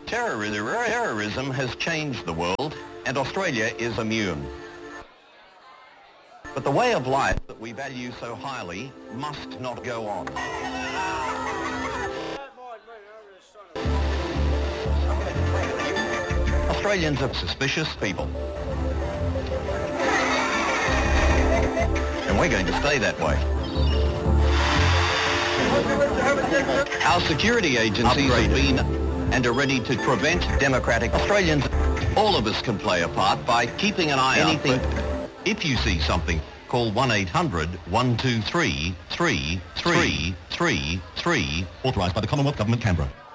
Terrorism has changed the world, and Australia is immune. But the way of life that we value so highly must not go on. Australians are suspicious people. And we're going to stay that way. Our security agencies have been and are ready to prevent democratic Australians. All of us can play a part by keeping an eye out. If you see something, call 1-800-123-3333, authorised by the Commonwealth Government, Canberra.